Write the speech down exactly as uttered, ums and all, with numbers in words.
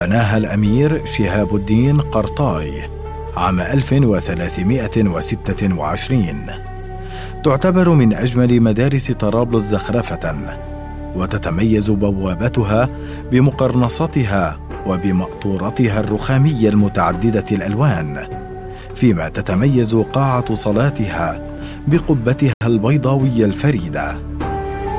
بناها الأمير شهاب الدين قرطاي عام ألف وثلاثمائة وستة وعشرين. تعتبر من أجمل مدارس طرابلس زخرفة، وتتميز بوابتها بمقرنصتها وبمقطورتها الرخامية المتعددة الألوان، فيما تتميز قاعة صلاتها بقبتها البيضاوية الفريدة.